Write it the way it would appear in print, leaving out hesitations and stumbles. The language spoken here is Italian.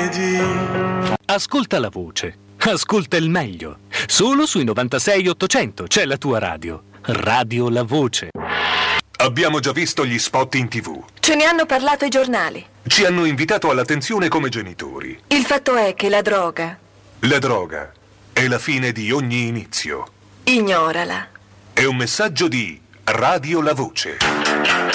Ascolta la voce, ascolta il meglio. Solo sui 96 800 c'è la tua radio. Radio La Voce. Abbiamo già visto gli spot in TV. Ce ne hanno parlato i giornali. Ci hanno invitato all'attenzione come genitori. Il fatto è che la droga... La droga è la fine di ogni inizio. Ignorala. È un messaggio di Radio La Voce.